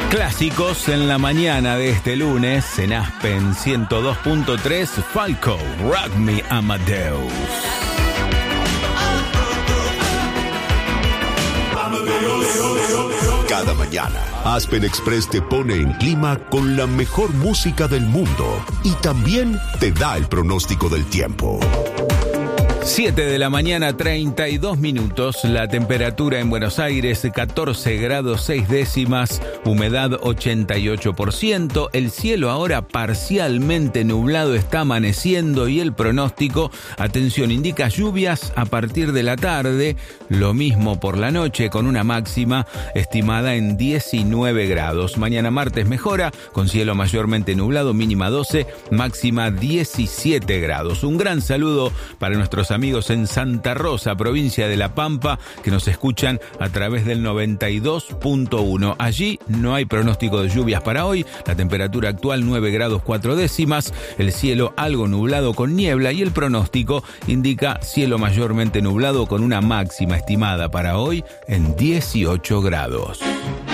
Clásicos en la mañana de este lunes en Aspen 102.3, Falco, Rock Me Amadeus. Cada mañana, Aspen Express te pone en clima con la mejor música del mundo y también te da el pronóstico del tiempo. 7 de la mañana, 32 minutos, la temperatura en Buenos Aires 14 grados 6 décimas, humedad 88%, el cielo ahora parcialmente nublado, está amaneciendo y el pronóstico, atención, indica lluvias a partir de la tarde, lo mismo por la noche con una máxima estimada en 19 grados. Mañana martes mejora, con cielo mayormente nublado, mínima 12, máxima 17 grados. Un gran saludo para nuestros amigos en Santa Rosa, provincia de La Pampa, que nos escuchan a través del 92.1. Allí no hay pronóstico de lluvias para hoy, la temperatura actual 9 grados 4 décimas, el cielo algo nublado con niebla y el pronóstico indica cielo mayormente nublado con una máxima estimada para hoy en 18 grados.